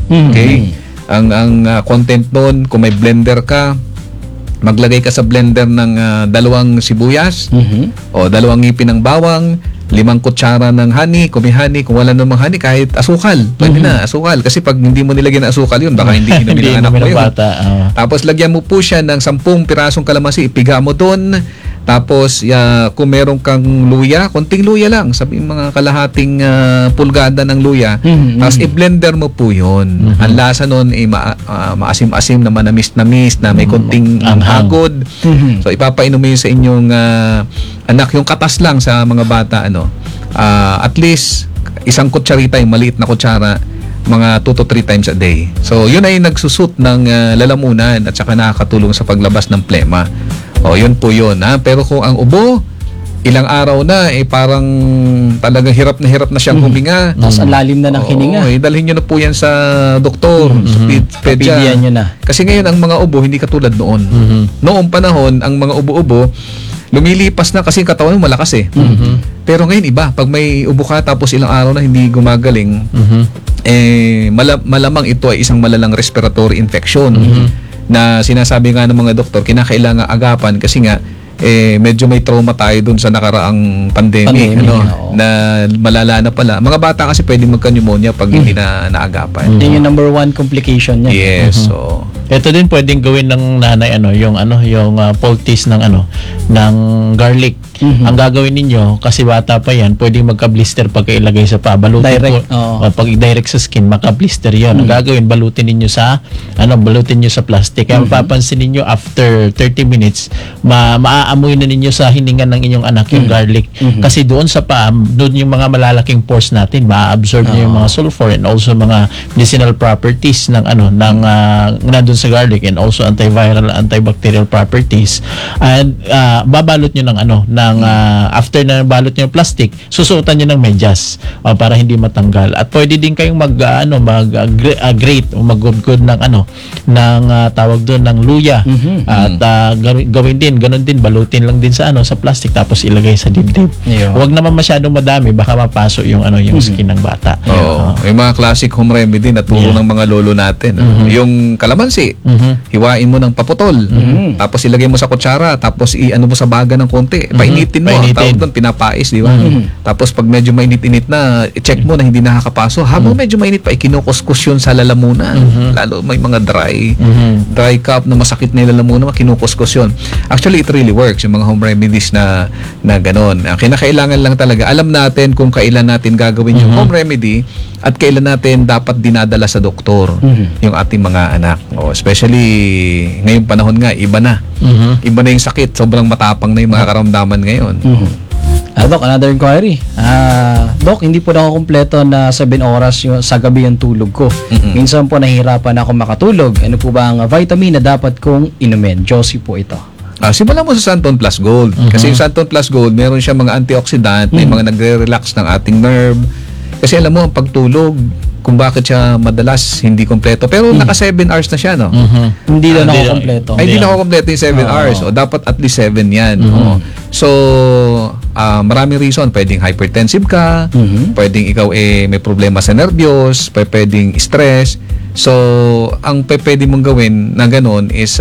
Okay? Ang content noon, kung may blender ka, maglagay ka sa blender ng 2 sibuyas o 2 ngipin ng bawang, 5 kutsara ng honey, kung may honey, kung wala namang honey, kahit asukal. Pwede na, asukal. Kasi pag hindi mo nilagyan ng asukal yun, baka hindi inumin ng anak mo yun. Tapos lagyan mo po siya ng 10 pirasong kalamansi, ipiga mo doon. Tapos kung meron kang luya, konting luya lang, sabi mga kalahating pulgada ng luya. Tapos i-blender mo po yun. Ang lasa nun ay maasim-asim na manamis-namis na may konting hagod. So ipapainom mo yun sa inyong anak, yung katas lang sa mga bata, at least 1 kutsarita, yung maliit na kutsara, mga 2 to 3 times a day. So yun ay nagsusut ng lalamunan at saka nakakatulong sa paglabas ng plema. Yun po yun. Pero kung ang ubo, ilang araw na, parang talagang hirap na siyang huminga. Tapos ang lalim na ng hininga. Dalhin nyo na po yan sa doktor, sa pedya. Nyo na. Kasi ngayon, ang mga ubo, hindi katulad noon. Noong panahon, ang mga ubo-ubo, lumilipas na kasi yung katawan mo malakas eh. Pero ngayon iba, pag may ubo ka tapos ilang araw na hindi gumagaling, malamang ito ay isang malalang respiratory infection. Na sinasabi nga ng mga doktor, kinakailangan agapan kasi nga medyo may trauma tayo dun sa nakaraang pandemic, na malala na pala. Mga bata kasi pwedeng magka-pneumonia pag hindi na naagapan. Yun yung number 1 complication niya. Yes, so ito din pwedeng gawin ng nanay yung poultice ng ng garlic. Ang gagawin ninyo kasi bata pa yan, pwedeng magka-blister pagka ilagay sa paa. Balutin direct, pag direct sa skin, maka-blister 'yon. Ang gagawin, balutin ninyo sa plastic. Kaya mapapansin ninyo after 30 minutes, maaamoy na ninyo sa hininga ng inyong anak yung garlic. Kasi doon sa paa, doon yung mga malalaking pores natin, ma-absorb niya yung mga sulfur and also mga medicinal properties ng nandun sa garlic, and also antiviral, antibacterial properties. And babalot niyo ng after na balot niyo ng plastic, susuotan niyo ng medyas para hindi matanggal. At pwede din kayong mag-grate o mag-good ng tawag doon ng luya. At gawin din ganun din, balutin lang din sa plastic tapos ilagay sa dibdib. Huwag naman masyadong madami, baka mapasok yung yung skin ng bata. Yung mga classic home remedy na turo ng mga lolo natin. Yung kalamansi, hiwain mo ng paputol, tapos ilagay mo sa kutsara, tapos mo sa baga ng konti, painitin mo, ang tawag doon, pinapais, di ba? Tapos pag medyo mainit-init na, i-check mo na hindi nakakapaso. Habang medyo mainit pa, kinukuskus yun sa lalamunan. Lalo may mga dry cup na masakit na yung lalamunan, kinukuskus yun. Actually, it really works, yung mga home remedies na ganon. Kinakailangan lang talaga, alam natin kung kailan natin gagawin yung home remedy at kailan natin dapat dinadala sa doktor yung ating mga anak. Especially ngayong panahon nga, iba na. Iba na yung sakit, sobrang matapang na yung mga karamdaman ngayon. Doc, another inquiry. Doc, hindi po na ako kumpleto na 7 oras sa gabi yung tulog ko. Minsan po nahihirapan ako makatulog. Ano po ba ang vitamin na dapat kong inumin? Josie po ito. Simulan mo sa Santon Plus Gold. Kasi yung Santon Plus Gold, meron siya mga antioxidant, may mga nagre-relax ng ating nerve. Kasi alam mo, ang pagtulog, kung bakit siya madalas hindi kompleto. Pero naka 7 hours na siya, no? Hindi na ako kompleto. Ay, hindi na ako kompleto yung 7 hours. Dapat at least 7 yan. So, maraming reason. Pwedeng hypertensive ka, pwedeng ikaw may problema sa nervyos, pwedeng stress. So, ang pwede mong gawin na ganun is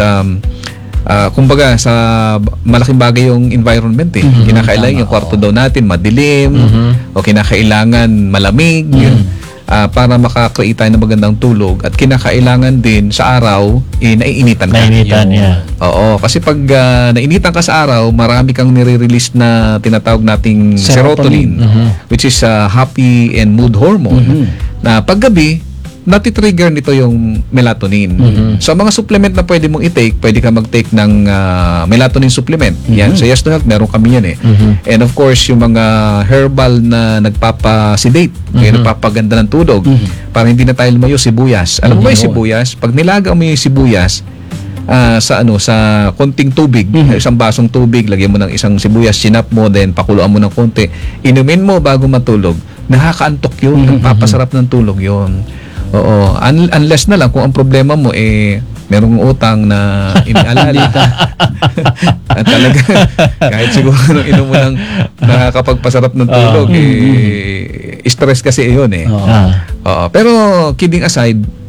kumbaga sa malaking bagay yung environment kinakailangan yung kwarto daw natin madilim o kinakailangan malamig para makakreate tayo ng magandang tulog, at kinakailangan din sa araw naiinitan ka. Oo, kasi pag nainitan ka sa araw, marami kang nire-release na tinatawag nating serotonin, which is happy and mood hormone, na paggabi natitrigger nito yung melatonin. So, mga supplement na pwede mong i-take, pwede ka mag-take ng melatonin supplement. Yan. So, Yes to Health, meron kami yan And of course, yung mga herbal na nagpapasedate, nagpapaganda ng tulog, para hindi na tayo lumayo, sibuyas. Alam mo ba yung sibuyas? Pag nilaga mo yung sibuyas, sa konting tubig, isang basong tubig, lagyan mo ng isang sibuyas, sinap mo, then pakuluan mo ng konti, inumin mo bago matulog, nakakaantok yun, nagpapasarap ng tulog yun. Oo, unless na lang kung ang problema mo merong utang na inialala. At talaga, kahit siguro nung inom mo ng nakakapagpasarap ng tulog, stress kasi yun Oo. Pero kidding aside,